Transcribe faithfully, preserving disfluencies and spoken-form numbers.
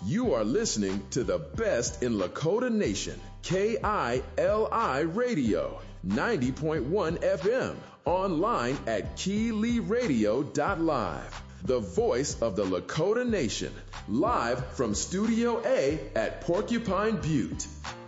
You are listening to the best in Lakota Nation, K I L I Radio, ninety point one F M, online at keeley radio dot live. The voice of the Lakota Nation, live from Studio A at Porcupine Butte.